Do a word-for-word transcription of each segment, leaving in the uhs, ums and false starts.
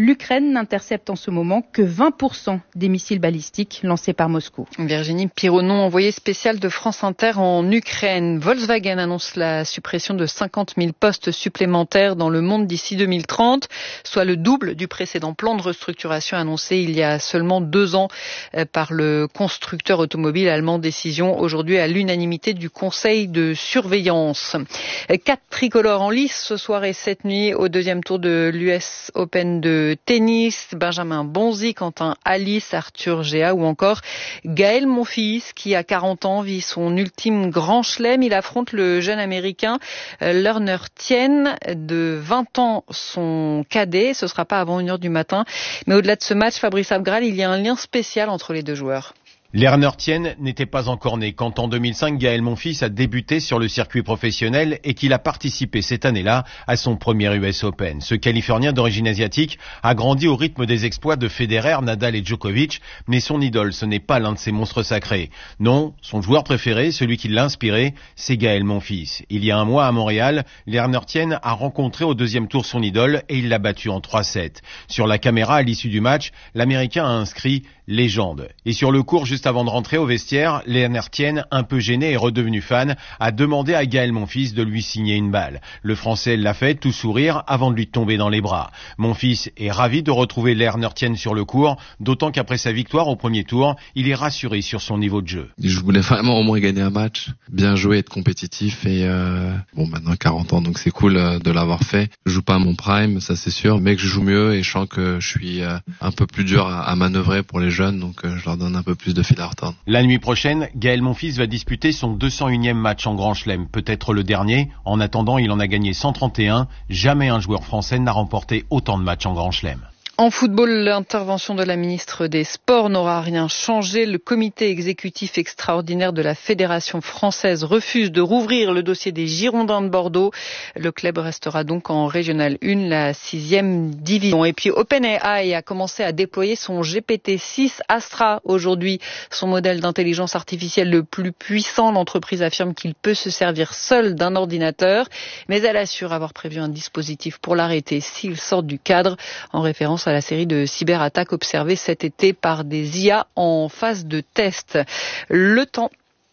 l'Ukraine n'intercepte en ce moment que vingt pour cent des missiles balistiques lancés par Moscou. Virginie Pironneau, envoyée spéciale de France Inter en Ukraine. Volkswagen annonce la suppression de cinquante mille postes supplémentaires dans le monde d'ici deux mille trente, soit le double du précédent plan de restructuration annoncé il y a seulement deux ans par le constructeur automobile allemand. Décision aujourd'hui à l'unanimité du Conseil de surveillance. Quatre tricolores en lice ce soir et cette nuit au deuxième tour de l'U S Open de tennis. Benjamin Bonzi, Quentin Halys, Arthur Géa ou encore Gaël Monfils qui à quarante ans vit son ultime grand chelem. Il affronte le jeune américain Lerner Tien de vingt ans, son cadet. Ce sera pas avant une heure du matin. Mais au-delà de ce match, Fabrice Abgral, il y a un lien spécial entre les deux joueurs. Lerner Tien n'était pas encore né quand en deux mille cinq, Gaël Monfils a débuté sur le circuit professionnel et qu'il a participé cette année-là à son premier U S Open. Ce Californien d'origine asiatique a grandi au rythme des exploits de Federer, Nadal et Djokovic, mais son idole, ce n'est pas l'un de ces monstres sacrés. Non, son joueur préféré, celui qui l'a inspiré, c'est Gaël Monfils. Il y a un mois à Montréal, Lerner Tien a rencontré au deuxième tour son idole et il l'a battu en trois sept. Sur la caméra, à l'issue du match, l'Américain a inscrit « Légende ». Et sur le court, juste avant de rentrer au vestiaire, Lerner Tien, un peu gêné et redevenu fan, a demandé à Gaël Monfils de lui signer une balle. Le Français l'a fait, tout sourire, avant de lui tomber dans les bras. Monfils est ravi de retrouver Lerner Tien sur le court, d'autant qu'après sa victoire au premier tour, il est rassuré sur son niveau de jeu. Je voulais vraiment au moins gagner un match, bien jouer, être compétitif et euh, bon maintenant quarante ans donc c'est cool euh, de l'avoir fait. Je joue pas à mon prime, ça c'est sûr, mais que je joue mieux et je sens que je suis euh, un peu plus dur à, à manœuvrer pour les jeunes, donc euh, je leur donne un peu plus de fil à retordre. La nuit prochaine, Gaël Monfils va disputer son deux cent unième match en Grand Chelem, peut-être le dernier. En attendant, il en a gagné cent trente et un. Jamais un joueur français n'a remporté autant de matchs en Grand Chelem. En football, l'intervention de la ministre des Sports n'aura rien changé. Le comité exécutif extraordinaire de la Fédération française refuse de rouvrir le dossier des Girondins de Bordeaux. Le club restera donc en Régional un, la sixième division. Et puis OpenAI a commencé à déployer son G P T six Astra aujourd'hui. Son modèle d'intelligence artificielle le plus puissant. L'entreprise affirme qu'il peut se servir seul d'un ordinateur, mais elle assure avoir prévu un dispositif pour l'arrêter s'il sort du cadre, en référence à la série de cyberattaques observées cet été par des I A en phase de test. Le temps.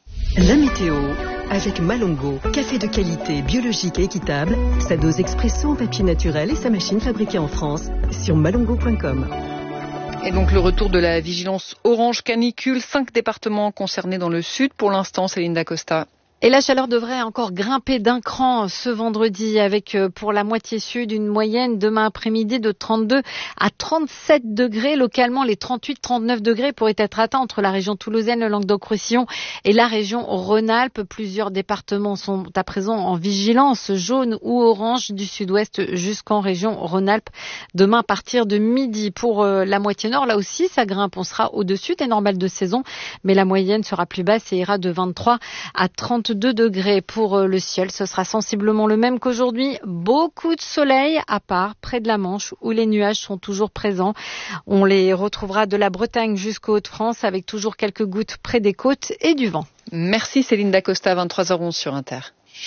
La météo avec Malongo, café de qualité, biologique et équitable, sa dose expresso en papier naturel et sa machine fabriquée en France sur malongo point com. Et donc le retour de la vigilance orange canicule, cinq départements concernés dans le sud pour l'instant, Céline Dacosta. Et la chaleur devrait encore grimper d'un cran ce vendredi avec pour la moitié sud une moyenne demain après-midi de trente-deux à trente-sept degrés. Localement, les trente-huit à trente-neuf degrés pourraient être atteints entre la région toulousaine, le Languedoc-Roussillon et la région Rhône-Alpes. Plusieurs départements sont à présent en vigilance jaune ou orange du sud-ouest jusqu'en région Rhône-Alpes. Demain à partir de midi pour la moitié nord, là aussi ça grimpe. On sera au-dessus des normales de saison, mais la moyenne sera plus basse et ira de vingt-trois à trente-deux degrés pour le ciel. Ce sera sensiblement le même qu'aujourd'hui. Beaucoup de soleil, à part près de la Manche où les nuages sont toujours présents. On les retrouvera de la Bretagne jusqu'aux Hauts-de-France avec toujours quelques gouttes près des côtes et du vent. Merci Céline Dacosta, vingt-trois heures onze sur Inter.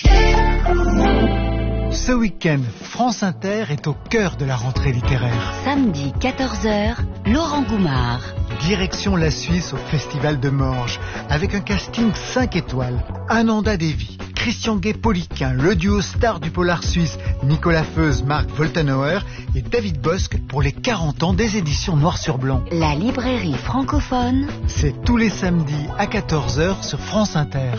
Ce week-end, France Inter est au cœur de la rentrée littéraire. Samedi quatorze heures, Laurent Goumard. Direction la Suisse au Festival de Morges, avec un casting cinq étoiles. Ananda Devi, Christian Gay-Poliquin, le duo star du polar suisse, Nicolas Feuze, Marc Woltenauer et David Bosque pour les quarante ans des éditions Noir sur Blanc. La librairie francophone. C'est tous les samedis à quatorze heures sur France Inter.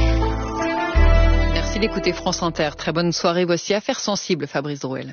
Merci d'écouter France Inter. Très bonne soirée. Voici Affaires sensibles, Fabrice Drouel.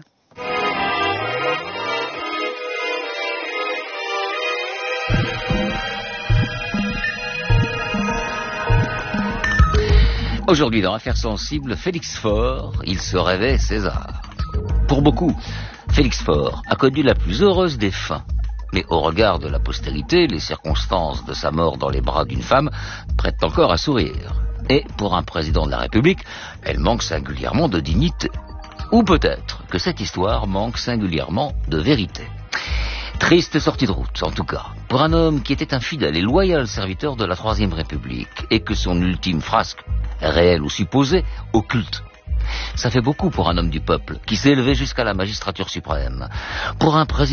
Aujourd'hui dans Affaires sensibles, Félix Faure, il se rêvait César. Pour beaucoup, Félix Faure a connu la plus heureuse des fins. Mais au regard de la postérité, les circonstances de sa mort dans les bras d'une femme prêtent encore à sourire. Et pour un président de la République, elle manque singulièrement de dignité. Ou peut-être que cette histoire manque singulièrement de vérité. Triste sortie de route, en tout cas, pour un homme qui était un fidèle et loyal serviteur de la Troisième République et que son ultime frasque, réelle ou supposée, occulte. Ça fait beaucoup pour un homme du peuple qui s'est élevé jusqu'à la magistrature suprême. Pour un président